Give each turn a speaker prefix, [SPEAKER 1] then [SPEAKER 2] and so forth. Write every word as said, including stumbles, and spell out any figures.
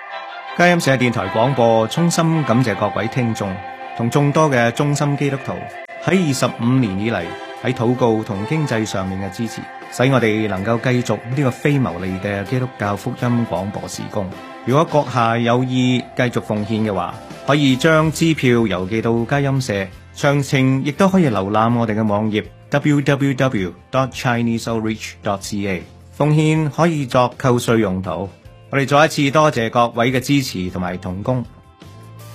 [SPEAKER 1] 佳音社電台廣播衷心感謝各位聽眾同眾多嘅忠心基督徒喺二十五年以嚟喺禱告同經濟上面嘅支持，使我哋能夠繼續呢個非牟利嘅基督教福音廣播事工。如果閣下有意繼續奉獻嘅話，可以將支票郵寄到佳音社，詳情亦都可以瀏覽我哋嘅網頁 double-u double-u double-u dot chinese outreach dot c a。 奉獻可以作扣稅用途。我哋再一次多謝各位嘅支持同埋同工。